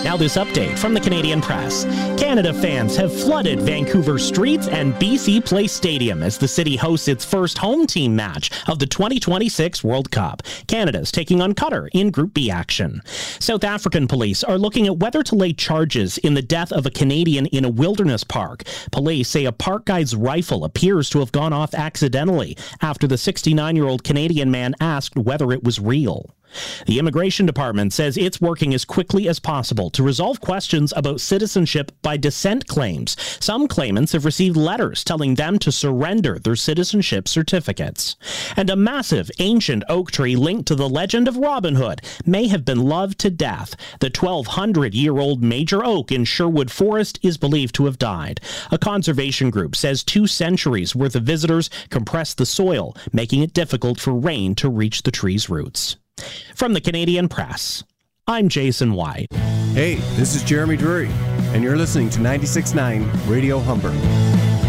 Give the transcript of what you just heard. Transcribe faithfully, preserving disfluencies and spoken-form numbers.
Now this update from the Canadian Press. Canada fans have flooded Vancouver streets and B C Place Stadium as the city hosts its first home team match of the twenty twenty-six World Cup. Canada's taking on Qatar in Group B action. South African police are looking at whether to lay charges in the death of a Canadian in a wilderness park. Police say a park guide's rifle appears to have gone off accidentally after the sixty-nine-year-old Canadian man asked whether it was real. The Immigration Department says it's working as quickly as possible to resolve questions about citizenship by descent claims. Some claimants have received letters telling them to surrender their citizenship certificates. And a massive ancient oak tree linked to the legend of Robin Hood may have been loved to death. The twelve hundred year old major oak in Sherwood Forest is believed to have died. A conservation group says two centuries worth of visitors compressed the soil, making it difficult for rain to reach the tree's roots. From the Canadian Press, I'm Jason White. Hey, this is Jeremy Drury, and you're listening to ninety-six point nine Radio Humber.